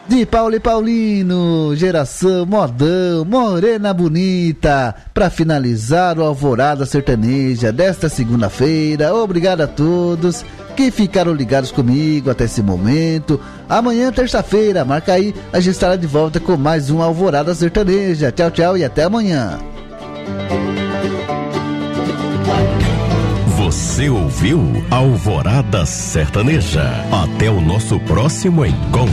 de Paulo e Paulino, Geração Modão, Morena Bonita, para finalizar o Alvorada Sertaneja desta segunda-feira. Obrigado a todos que ficaram ligados comigo até esse momento. Amanhã, terça-feira, marca aí, a gente estará de volta com mais um Alvorada Sertaneja. Tchau, tchau e até amanhã. Você ouviu Alvorada Sertaneja. Até o nosso próximo encontro.